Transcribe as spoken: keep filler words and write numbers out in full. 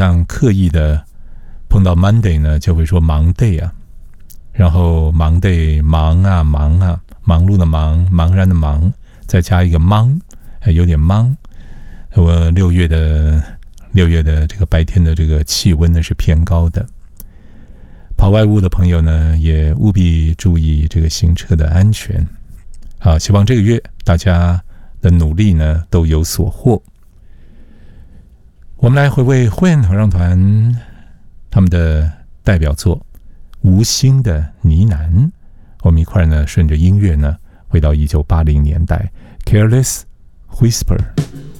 常刻意的碰到 Monday 呢，就会说忙 day 啊，然后忙 day 忙啊忙啊，忙碌的忙，茫然的忙，再加一个忙，有点忙。我六月的六月的这个白天的这个气温呢是偏高的，跑外务的朋友呢也务必注意这个行车的安全。好，希望这个月大家的努力呢都有所获。我们来回味慧恩合唱团他们的代表作《无心的呢喃》，我们一块呢顺着音乐呢回到一九八零年代 Careless Whisper。